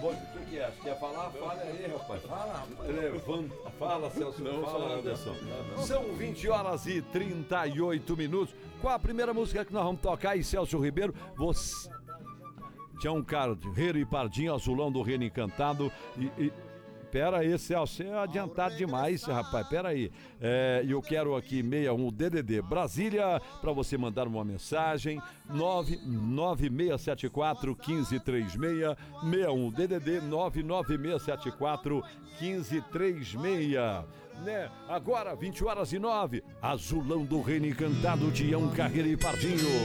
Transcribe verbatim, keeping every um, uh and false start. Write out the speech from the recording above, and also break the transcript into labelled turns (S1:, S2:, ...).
S1: O que, que é? Quer falar? Fala aí, rapaz. Fala. Levanta. Fala, Celso. Não, fala, Anderson. Não, não. São vinte horas e trinta e oito minutos. Qual a primeira música que nós vamos tocar aí, Celso Ribeiro? Você... Tinha um cara de Reiro e Pardinho, Azulão do Reino Encantado e... e... Pera aí, Celso, é adiantado demais, rapaz, pera aí. É, eu quero aqui sessenta e um D D D Brasília, para você mandar uma mensagem, nove nove seis sete quatro, um cinco três seis, sessenta e um D D D nove nove seis sete quatro, um cinco três seis. Né? Agora, vinte horas e nove, Azulão do Reino Encantado, Tião Carreira e Pardinho.